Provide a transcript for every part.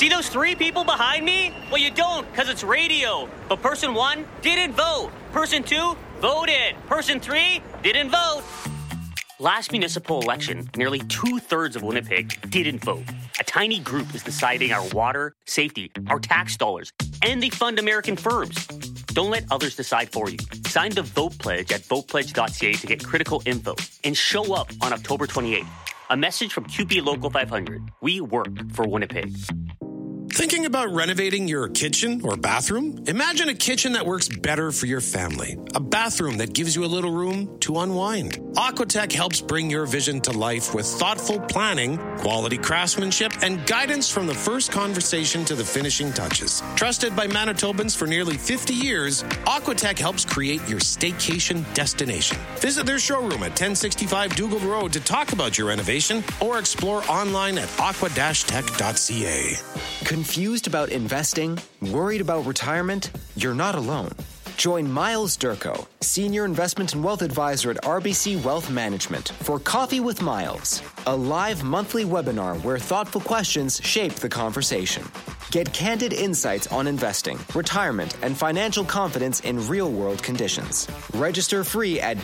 See those 3 people behind me? Well, you don't, because it's radio. But person 1 didn't vote. Person 2 voted. Person 3 didn't vote. Last municipal election, nearly 2/3 of Winnipeg didn't vote. A tiny group is deciding our water, safety, our tax dollars, and they fund American firms. Don't let others decide for you. Sign the Vote Pledge at votepledge.ca to get critical info and show up on October 28th. A message from QP Local 500. We work for Winnipeg. Thinking about renovating your kitchen or bathroom? Imagine a kitchen that works better for your family. A bathroom that gives you a little room to unwind. Aquatech helps bring your vision to life with thoughtful planning, quality craftsmanship, and guidance from the first conversation to the finishing touches. Trusted by Manitobans for nearly 50 years, Aquatech helps create your staycation destination. Visit their showroom at 1065 Dougal Road to talk about your renovation or explore online at aqua-tech.ca. Confused about investing? Worried about retirement? You're not alone. Join Miles Durko, Senior Investment and Wealth Advisor at RBC Wealth Management, for Coffee with Miles, a live monthly webinar where thoughtful questions shape the conversation. Get candid insights on investing, retirement, and financial confidence in real-world conditions. Register free at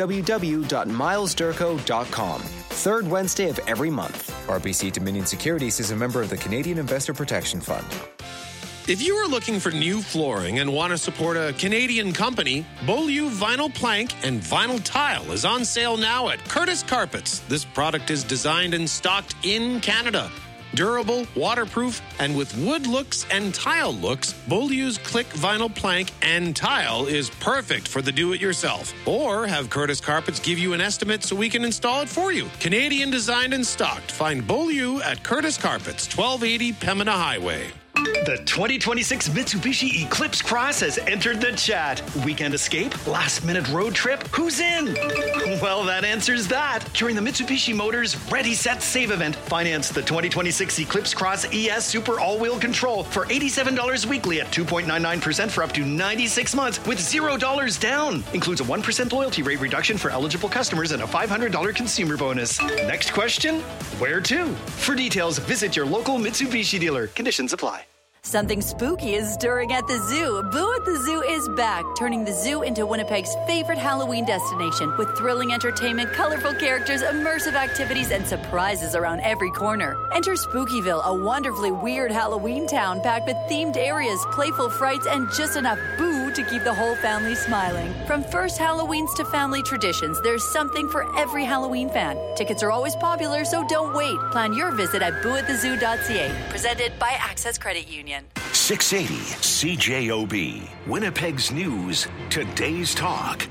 www.milesdurko.com. Third Wednesday of every month. RBC Dominion Securities is a member of the Canadian Investor Protection Fund. If you are looking for new flooring and want to support a Canadian company, Beaulieu Vinyl Plank and Vinyl Tile is on sale now at Curtis Carpets. This product is designed and stocked in Canada. Durable, waterproof, and with wood looks and tile looks, Beaulieu's Click Vinyl Plank and Tile is perfect for the do-it-yourself. Or have Curtis Carpets give you an estimate so we can install it for you. Canadian designed and stocked. Find Beaulieu at Curtis Carpets, 1280 Pembina Highway. The 2026 Mitsubishi Eclipse Cross has entered the chat. Weekend escape? Last-minute road trip? Who's in? Well, that answers that. During the Mitsubishi Motors Ready, Set, Save event, finance the 2026 Eclipse Cross ES Super All-Wheel Control for $87 weekly at 2.99% for up to 96 months with $0 down. Includes a 1% loyalty rate reduction for eligible customers and a $500 consumer bonus. Next question? Where to? For details, visit your local Mitsubishi dealer. Conditions apply. Something spooky is stirring at the zoo. Boo at the Zoo is back, turning the zoo into Winnipeg's favorite Halloween destination with thrilling entertainment, colorful characters, immersive activities, and surprises around every corner. Enter Spookyville, a wonderfully weird Halloween town packed with themed areas, playful frights, and just enough boo to keep the whole family smiling. From first Halloweens to family traditions, there's something for every Halloween fan. Tickets are always popular, so don't wait. Plan your visit at booatthezoo.ca. Presented by Access Credit Union. 680 CJOB, Winnipeg's News, today's talk.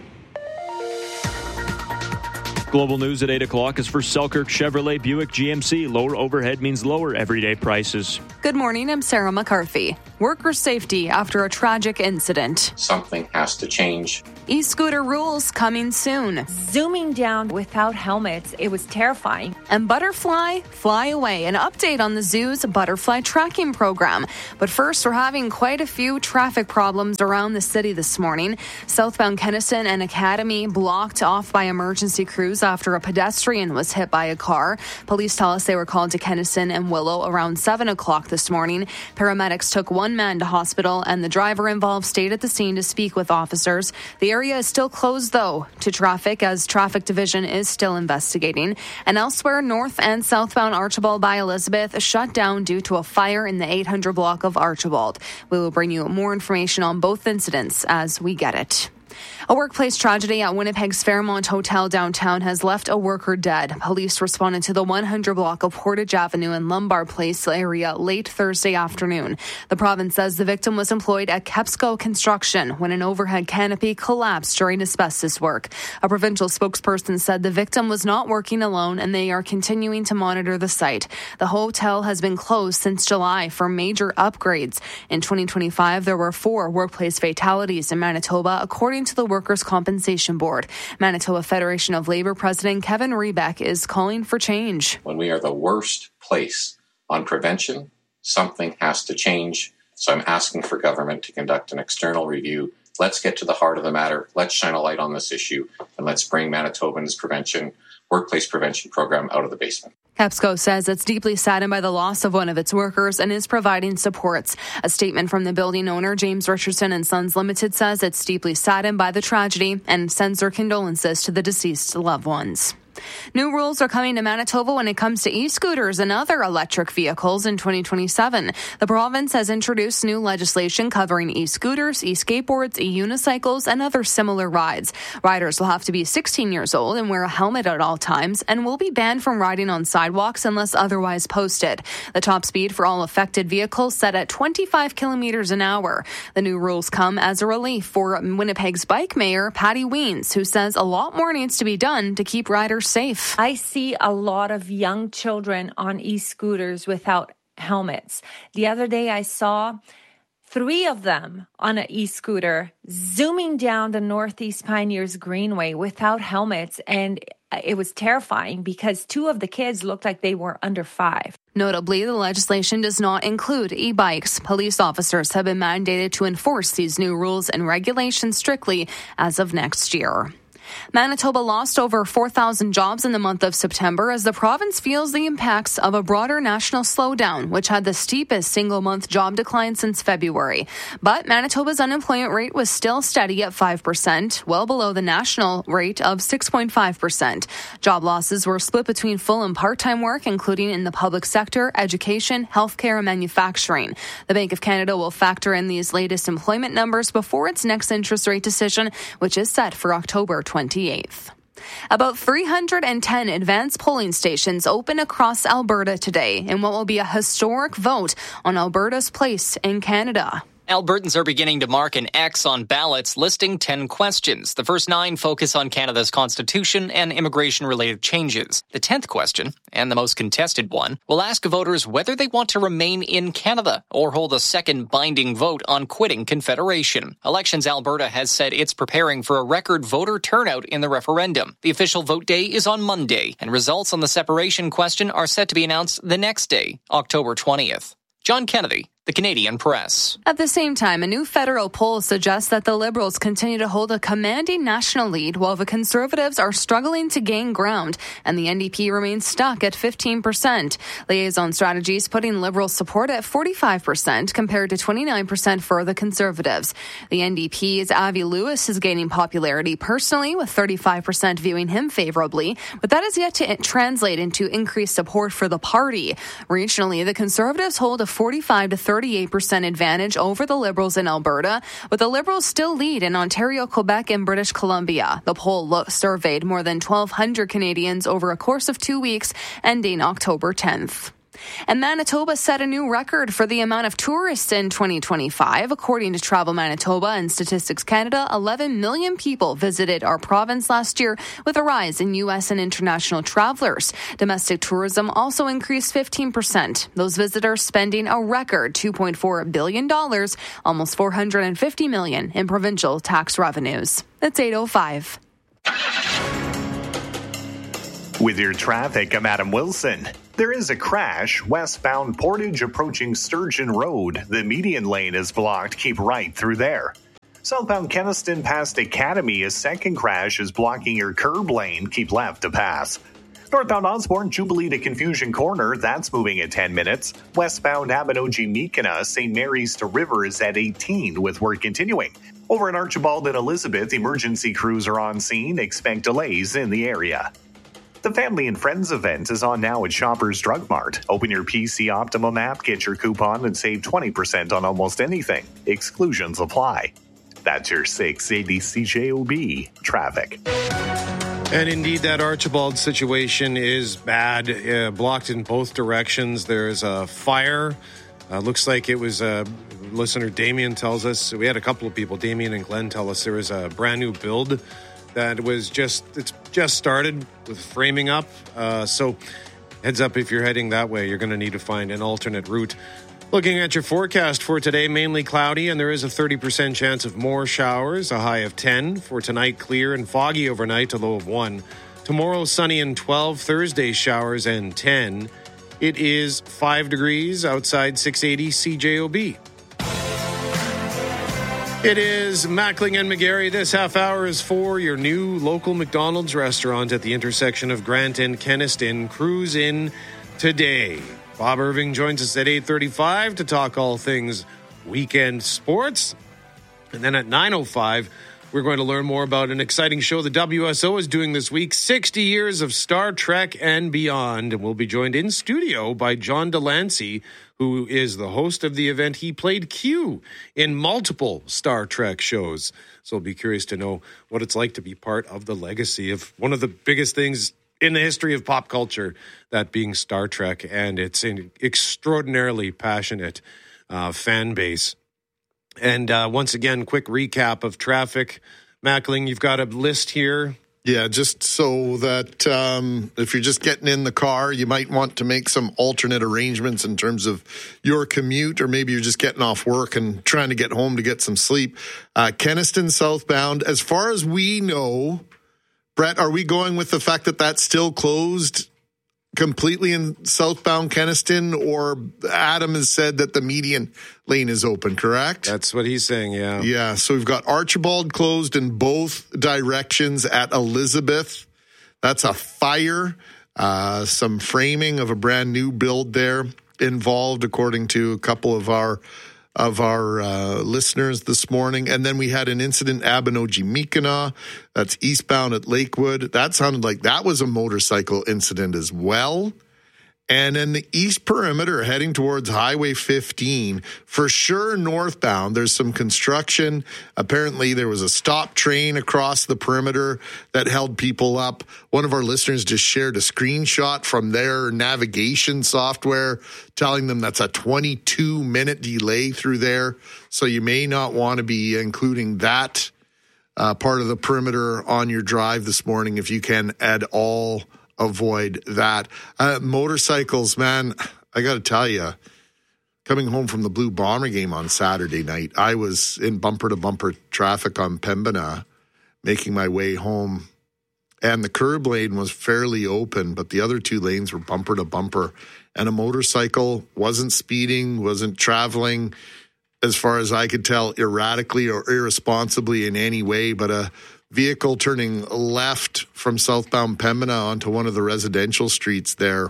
Global News at 8 o'clock is for Selkirk Chevrolet Buick GMC. Lower overhead means lower everyday prices. Good morning, I'm Sarah McCarthy. Worker safety after a tragic incident. Something has to change. E-scooter rules coming soon. Zooming down without helmets, it was terrifying. And Butterfly, Fly Away, an update on the zoo's butterfly tracking program. But first, we're having quite a few traffic problems around the city this morning. Southbound Kennison and Academy blocked off by emergency crews after a pedestrian was hit by a car. Police tell us they were called to Kennison and Willow around 7 o'clock this morning. Paramedics took one man to hospital, and the driver involved stayed at the scene to speak with officers. The area is still closed, though, to traffic as Traffic Division is still investigating. And elsewhere, north and southbound Archibald by Elizabeth shut down due to a fire in the 800 block of Archibald. We will bring you more information on both incidents as we get it. A workplace tragedy at Winnipeg's Fairmont Hotel downtown has left a worker dead. Police responded to the 100 block of Portage Avenue and Lombard Place area late Thursday afternoon. The province says the victim was employed at Kepsco Construction when an overhead canopy collapsed during asbestos work. A provincial spokesperson said the victim was not working alone and they are continuing to monitor the site. The hotel has been closed since July for major upgrades. In 2025, there were 4 workplace fatalities in Manitoba, according to the Workers' Compensation Board. Manitoba Federation of Labour President Kevin Rebeck is calling for change. When we are the worst place on prevention, something has to change. So I'm asking for government to conduct an external review Let's get to the heart of the matter. Let's shine a light on this issue, and let's bring Manitoba's workplace prevention program out of the basement. KEPSCO says it's deeply saddened by the loss of one of its workers and is providing supports. A statement from the building owner, James Richardson and Sons Limited, says it's deeply saddened by the tragedy and sends their condolences to the deceased loved ones. New rules are coming to Manitoba when it comes to e-scooters and other electric vehicles in 2027. The province has introduced new legislation covering e-scooters, e-skateboards, e-unicycles, and other similar rides. Riders will have to be 16 years old and wear a helmet at all times and will be banned from riding on sidewalks unless otherwise posted. The top speed for all affected vehicles set at 25 kilometers an hour. The new rules come as a relief for Winnipeg's bike mayor, Patty Weens, who says a lot more needs to be done to keep riders safe. I see a lot of young children on e-scooters without helmets. The other day I saw 3 of them on an e-scooter zooming down the Northeast Pioneers Greenway without helmets, and it was terrifying because 2 of the kids looked like they were under 5. Notably, the legislation does not include e-bikes. Police officers have been mandated to enforce these new rules and regulations strictly as of next year. Manitoba lost over 4,000 jobs in the month of September as the province feels the impacts of a broader national slowdown, which had the steepest single-month job decline since February. But Manitoba's unemployment rate was still steady at 5%, well below the national rate of 6.5%. Job losses were split between full and part-time work, including in the public sector, education, healthcare, and manufacturing. The Bank of Canada will factor in these latest employment numbers before its next interest rate decision, which is set for October 28th. About 310 advanced polling stations open across Alberta today in what will be a historic vote on Alberta's place in Canada. Albertans are beginning to mark an X on ballots listing 10 questions. The first 9 focus on Canada's constitution and immigration-related changes. The 10th question, and the most contested one, will ask voters whether they want to remain in Canada or hold a second binding vote on quitting Confederation. Elections Alberta has said it's preparing for a record voter turnout in the referendum. The official vote day is on Monday, and results on the separation question are set to be announced the next day, October 20th. John Kennedy, The Canadian Press. At the same time, a new federal poll suggests that the Liberals continue to hold a commanding national lead while the Conservatives are struggling to gain ground and the NDP remains stuck at 15%. Liaison Strategies putting Liberal support at 45% compared to 29% for the Conservatives. The NDP's Avi Lewis is gaining popularity personally, with 35% viewing him favorably, but that is yet to translate into increased support for the party. Regionally, the Conservatives hold a 45 to 38% advantage over the Liberals in Alberta, but the Liberals still lead in Ontario, Quebec, and British Columbia. The poll surveyed more than 1,200 Canadians over a course of 2 weeks, ending October 10th. And Manitoba set a new record for the amount of tourists in 2025. According to Travel Manitoba and Statistics Canada, 11 million people visited our province last year, with a rise in U.S. and international travelers. Domestic tourism also increased 15%. Those visitors spending a record $2.4 billion, almost $450 million in provincial tax revenues. It's 8:05. With your traffic, I'm Adam Wilson. There is a crash westbound Portage approaching Sturgeon Road. The median lane is blocked. Keep right through there. Southbound Keniston past Academy, a second crash is blocking your curb lane. Keep left to pass. Northbound Osborne, Jubilee to Confusion Corner, that's moving at 10 minutes. Westbound Abinogi-Meekina, St. Mary's to River is at 18 with work continuing. Over in Archibald and Elizabeth, emergency crews are on scene. Expect delays in the area. The Family and Friends event is on now at Shoppers Drug Mart. Open your PC Optimum app, get your coupon, and save 20% on almost anything. Exclusions apply. That's your 680 CJOB traffic. And indeed, that Archibald situation is bad, blocked in both directions. There's a fire. Looks like it was listener Damien tells us. We had a couple of people, Damien and Glenn, tell us there was a brand new build that was it's just started with framing up. So heads up, if you're heading that way, you're going to need to find an alternate route. Looking at your forecast for today, mainly cloudy, and there is a 30% chance of more showers, a high of 10. For tonight, clear and foggy overnight, a low of 1. Tomorrow, sunny and 12. Thursday, showers and 10. It is 5 degrees outside 680 CJOB. It is Mackling and McGarry. This half hour is for your new local McDonald's restaurant at the intersection of Grant and Kenaston. Cruise in today. Bob Irving joins us at 8:35 to talk all things weekend sports. And then at 9:05, we're going to learn more about an exciting show the WSO is doing this week, 60 years of Star Trek and beyond. And we'll be joined in studio by John Delancey, who is the host of the event. He played Q in multiple Star Trek shows. So I'll be curious to know what it's like to be part of the legacy of one of the biggest things in the history of pop culture, that being Star Trek. And it's an extraordinarily passionate fan base. And once again, quick recap of traffic. Mackling, you've got a list here. Yeah, just so that if you're just getting in the car, you might want to make some alternate arrangements in terms of your commute, or maybe you're just getting off work and trying to get home to get some sleep. Kenaston southbound, as far as we know, Brett, are we going with the fact that that's still closed completely in southbound Kenaston, or Adam has said that the median lane is open, correct? That's what he's saying, yeah. Yeah, so we've got Archibald closed in both directions at Elizabeth. That's a fire. Some framing of a brand new build there involved, according to a couple of our listeners this morning. And then we had an incident at Abinogi-Mi'kmaq. That's eastbound at Lakewood. That sounded like that was a motorcycle incident as well. And then the east perimeter heading towards Highway 15, for sure northbound, there's some construction. Apparently there was a stop train across the perimeter that held people up. One of our listeners just shared a screenshot from their navigation software telling them that's a 22-minute delay through there. So you may not want to be including that part of the perimeter on your drive this morning if you can at all avoid that. Motorcycles, man, I got to tell you, coming home from the Blue Bomber game on Saturday night, I was in bumper-to-bumper traffic on Pembina, making my way home, and the curb lane was fairly open, but the other two lanes were bumper-to-bumper, and a motorcycle wasn't speeding, wasn't traveling, as far as I could tell, erratically or irresponsibly in any way, but a vehicle turning left from southbound Pembina onto one of the residential streets there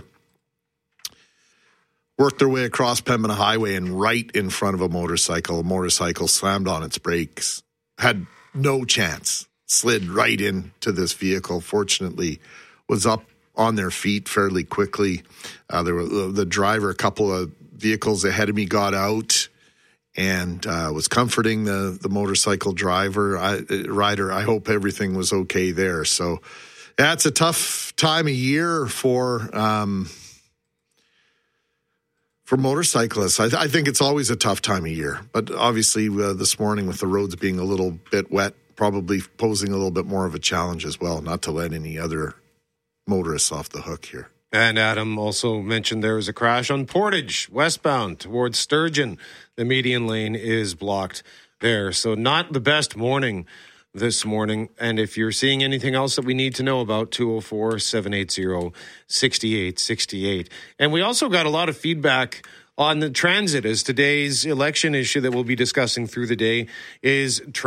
worked their way across Pembina Highway and right in front of a motorcycle. A motorcycle slammed on its brakes, had no chance, slid right into this vehicle. Fortunately, was up on their feet fairly quickly. There were the driver, a couple of vehicles ahead of me got out and was comforting the motorcycle rider. I hope everything was okay there. So that's a tough time of year for motorcyclists. I think it's always a tough time of year. But obviously this morning with the roads being a little bit wet, probably posing a little bit more of a challenge as well, not to let any other motorists off the hook here. And Adam also mentioned there was a crash on Portage, westbound towards Sturgeon. The median lane is blocked there. So not the best morning this morning. And if you're seeing anything else that we need to know about, 204-780-6868. And we also got a lot of feedback on the transit, as today's election issue that we'll be discussing through the day is